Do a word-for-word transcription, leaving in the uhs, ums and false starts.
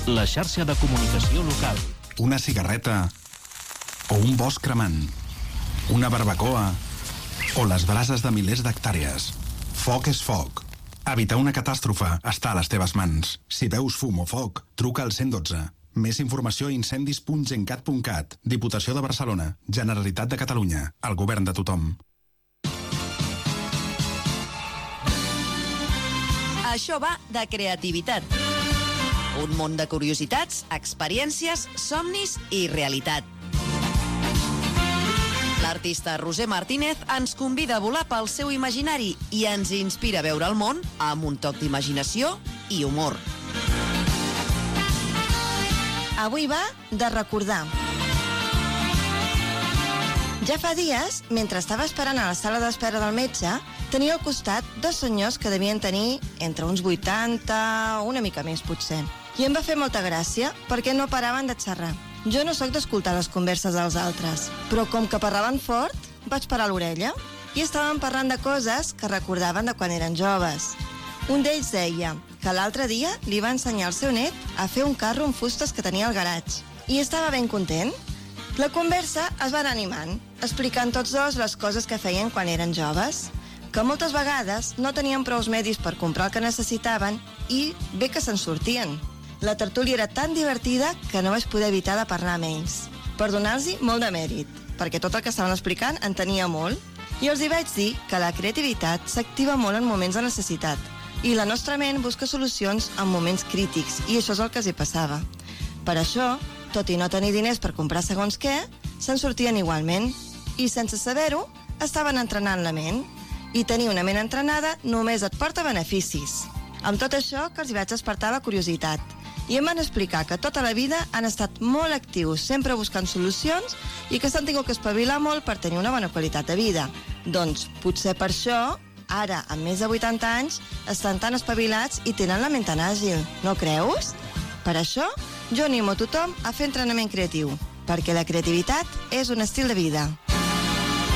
la xarxa de comunicació local. Una cigarreta o un bosc cremant, una barbacoa o les brases de milers d'hectàrees. Foc és foc. Evitar una catàstrofe està a les teves mans. Si veus fum o foc, truca al cent dotze. Més informació a incendis punt gencat punt cat. Diputació de Barcelona. Generalitat de Catalunya. El govern de tothom. Això va de creativitat. Un món de curiositats, experiències, somnis i realitat. L'artista Roser Martínez ens convida a volar pel seu imaginari i ens inspira a veure el món amb un toc d'imaginació i humor. Avui va de recordar. Ja fa dies, mentre estava esperant a la sala d'espera del metge, tenia al costat dos senyors que devien tenir entre uns vuitanta, una mica més potser. I em va fer molta gràcia perquè no paraven de xerrar. Jo no sóc d'escoltar les converses dels altres, però com que parlaven fort, vaig parar l'orella i estaven parlant de coses que recordaven de quan eren joves. Un d'ells deia que l'altre dia li va ensenyar al seu net a fer un carro amb fustes que tenia al garatge i estava ben content. La conversa es va anar animant, explicant tots dos les coses que feien quan eren joves, que moltes vegades no tenien prous medis per comprar el que necessitaven i bé que se'n sortien. La tertúlia era tan divertida que no vaig poder evitar de parlar amb ells, per donar-los molt de mèrit, perquè tot el que estaven explicant en tenia molt, i els hi vaig dir que la creativitat s'activa molt en moments de necessitat, i la nostra ment busca solucions en moments crítics, i això és el que els hi passava. Per això, tot i no tenir diners per comprar segons què, se'n sortien igualment, i sense saber-ho, estaven entrenant la ment, i tenir una ment entrenada només et porta beneficis. Amb tot això que els hi vaig despertar la curiositat, i em van explicar que tota la vida han estat molt actius, sempre buscant solucions, i que s'han tingut que espavilar molt per tenir una bona qualitat de vida. Doncs potser per això, ara, amb més de vuitanta anys, estan tan espavilats i tenen la ment tan àgil, no creus? Per això, jo animo a tothom a fer entrenament creatiu, perquè la creativitat és un estil de vida.